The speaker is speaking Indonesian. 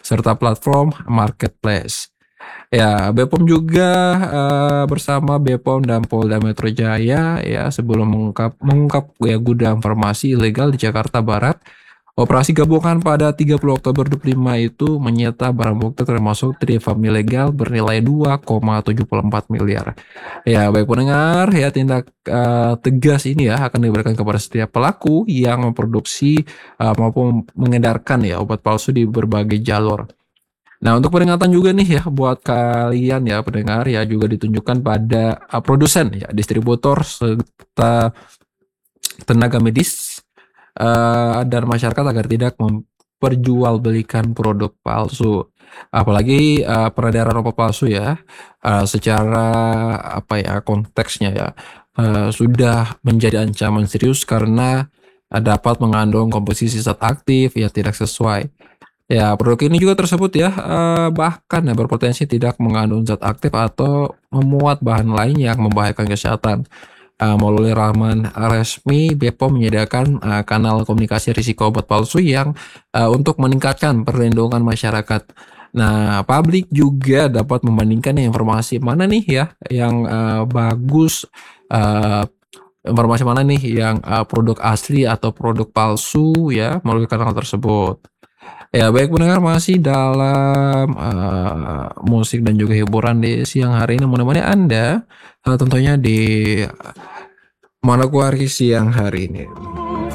serta platform marketplace. Ya, BPOM juga bersama BPOM dan Polda Metro Jaya ya sebelum mengungkap ya gudang farmasi ilegal di Jakarta Barat. Operasi gabungan pada 30 Oktober 25 itu menyita barang bukti termasuk trifam ilegal bernilai 2,74 miliar. Ya, baik pendengar, ya tindak tegas ini ya akan diberikan kepada setiap pelaku yang memproduksi maupun mengedarkan ya obat palsu di berbagai jalur. Nah, untuk peringatan juga nih ya buat kalian ya pendengar ya juga ditunjukkan pada produsen ya, distributor serta tenaga medis dan masyarakat agar tidak memperjualbelikan produk palsu. Apalagi peredaran obat palsu ya secara apa ya konteksnya ya sudah menjadi ancaman serius karena dapat mengandung komposisi zat aktif yang tidak sesuai. Ya, produk ini juga tersebut ya, bahkan ya berpotensi tidak mengandung zat aktif atau memuat bahan lain yang membahayakan kesehatan. Melalui laman resmi, BPOM menyediakan kanal komunikasi risiko obat palsu yang untuk meningkatkan perlindungan masyarakat. Nah, publik juga dapat membandingkan informasi mana nih ya yang bagus, eee, informasi mana nih yang produk asli atau produk palsu ya melalui kanal tersebut. Ya, baik pendengar masih dalam, musik dan juga hiburan di siang hari ini menemani Anda, tentunya di Manokwari siang hari ini.